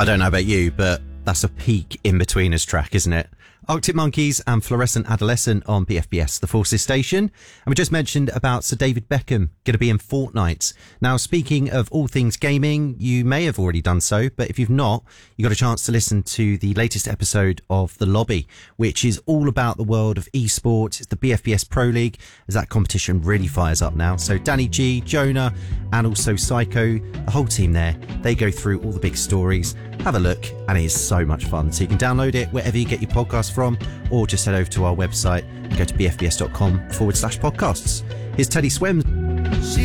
I don't know about you, but that's a peak in-betweeners track, isn't it? Arctic Monkeys and Fluorescent Adolescent on BFBS, the Forces station. And we just mentioned about Sir David Beckham going to be in Fortnite. Now, speaking of all things gaming, you may have already done so, but if you've not, you got a chance to listen to the latest episode of The Lobby, which is all about the world of esports. It's the BFBS Pro League, as that competition really fires up now. So Danny G, Jonah, and also Psycho, the whole team there, they go through all the big stories. Have a look, and it is so much fun. So you can download it wherever you get your podcast from, or just head over to our website and go to bfbs.com/podcasts. Here's Teddy Swims.